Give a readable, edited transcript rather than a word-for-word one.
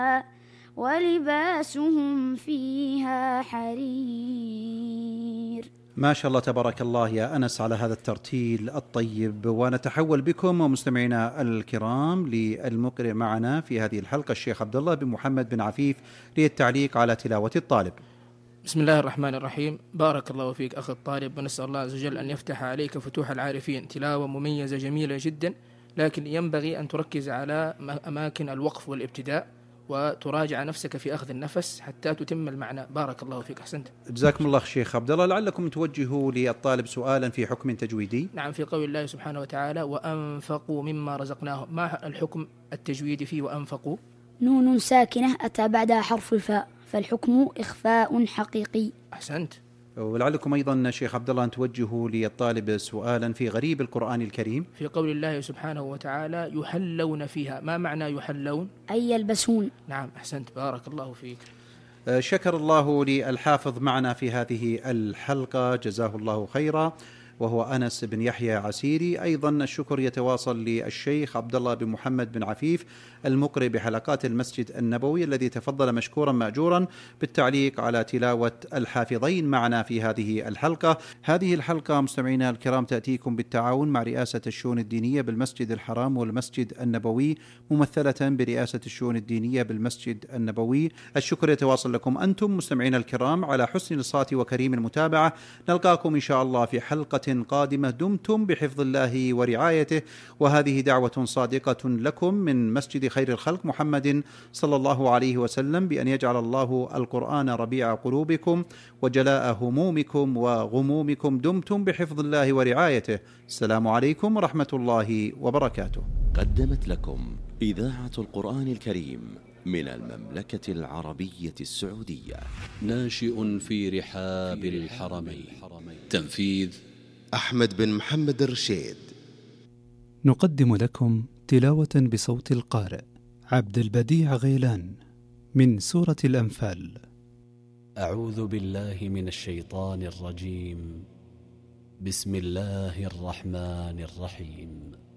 ولباسهم فيها حرير. ما شاء الله تبارك الله يا أنس على هذا الترتيل الطيب. ونتحول بكم ومستمعينا الكرام للمقرئ معنا في هذه الحلقة الشيخ عبد الله بن محمد بن عفيف للتعليق على تلاوة الطالب. بسم الله الرحمن الرحيم. بارك الله فيك أخي الطالب، ونسأل الله عز وجل أن يفتح عليك فتوح العارفين. تلاوة مميزة جميلة جدا، لكن ينبغي أن تركز على أماكن الوقف والابتداء وتراجع نفسك في أخذ النفس حتى تتم المعنى. بارك الله فيك، أحسنت. جزاكم الله شيخ عبد الله. لعلكم توجهوا للطالب سؤالا في حكم تجويدي. نعم، في قول الله سبحانه وتعالى وأنفقوا مما رزقناهم، ما الحكم التجويدي فيه وأنفقوا؟ نون ساكنة أتى بعدها حرف الفاء، فالحكم إخفاء حقيقي. أحسنت. ولعلكم أيضا شيخ عبد الله أن توجهوا للطالب سؤالا في غريب القرآن الكريم. في قول الله سبحانه وتعالى يحلون فيها، ما معنى يحلون؟ أي يلبسون. نعم أحسنت، بارك الله فيك. شكر الله للحافظ معنا في هذه الحلقة، جزاه الله خيرا، وهو أنس بن يحيى عسيري. أيضا الشكر يتواصل للشيخ عبد الله بن محمد بن عفيف المقرئ بحلقات المسجد النبوي، الذي تفضل مشكورا مأجورا بالتعليق على تلاوة الحافظين معنا في هذه الحلقة. هذه الحلقة مستمعينا الكرام تأتيكم بالتعاون مع رئاسة الشؤون الدينية بالمسجد الحرام والمسجد النبوي، ممثلة برئاسة الشؤون الدينية بالمسجد النبوي. الشكر يتواصل لكم أنتم مستمعينا الكرام على حسن الصوت وكريم المتابعة. نلقاكم إن شاء الله في حلقة قادمة، دمتم بحفظ الله ورعايته. وهذه دعوة صادقة لكم من مسجد خير الخلق محمد صلى الله عليه وسلم، بأن يجعل الله القرآن ربيع قلوبكم وجلاء همومكم وغمومكم. دمتم بحفظ الله ورعايته. السلام عليكم ورحمة الله وبركاته. قدمت لكم إذاعة القرآن الكريم من المملكة العربية السعودية. ناشئ في رحاب الحرمين. تنفيذ أحمد بن محمد الرشيد. نقدم لكم تلاوة بصوت القارئ عبد البديع غيلان من سورة الأنفال. أعوذ بالله من الشيطان الرجيم. بسم الله الرحمن الرحيم.